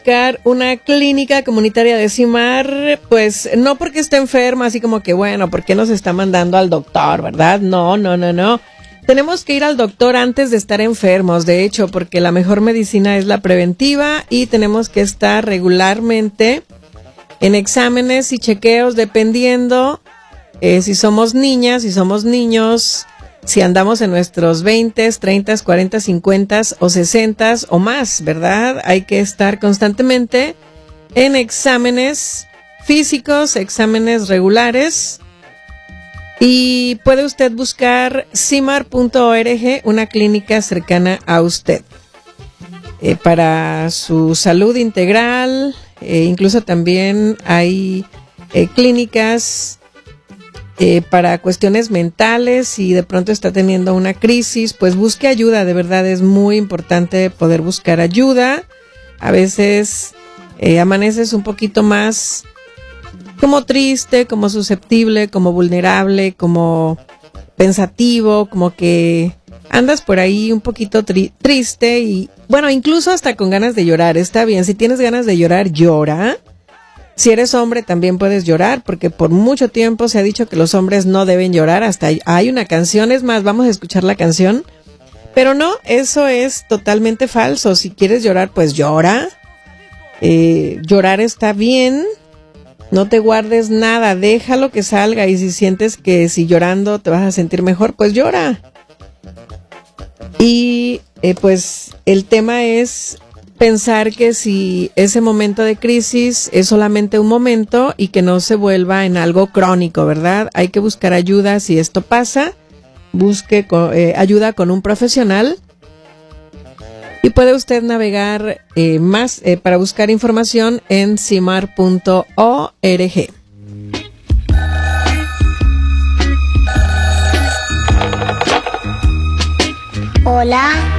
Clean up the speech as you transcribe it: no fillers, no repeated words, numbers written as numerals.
buscar una clínica comunitaria de CIMAR, pues no porque esté enferma, así como que bueno, ¿por qué nos está mandando al doctor, verdad? No. Tenemos que ir al doctor antes de estar enfermos, de hecho, porque la mejor medicina es la preventiva y tenemos que estar regularmente en exámenes y chequeos dependiendo si somos niñas, si somos niños, si andamos en nuestros 20, 30, 40, 50 o 60 o más, ¿verdad? Hay que estar constantemente en exámenes físicos, exámenes regulares. Y puede usted buscar cimar.org, una clínica cercana a usted, para su salud integral. Incluso también hay clínicas para cuestiones mentales. Si de pronto está teniendo una crisis, pues busque ayuda. De verdad es muy importante poder buscar ayuda. A veces amaneces un poquito más como triste, como susceptible, como vulnerable, como pensativo, como que andas por ahí un poquito triste y bueno, incluso hasta con ganas de llorar. Está bien, si tienes ganas de llorar, llora. Si eres hombre también puedes llorar, porque por mucho tiempo se ha dicho que los hombres no deben llorar. Hasta hay una canción, es más, vamos a escuchar la canción. Pero no, eso es totalmente falso. Si quieres llorar, pues llora. Llorar está bien. No te guardes nada, déjalo que salga, y si sientes que si llorando te vas a sentir mejor, pues llora. Y pues el tema es pensar que si ese momento de crisis es solamente un momento y que no se vuelva en algo crónico, ¿verdad? Hay que buscar ayuda si esto pasa, busque ayuda con un profesional. Y puede usted navegar más para buscar información en cimar.org. Hola.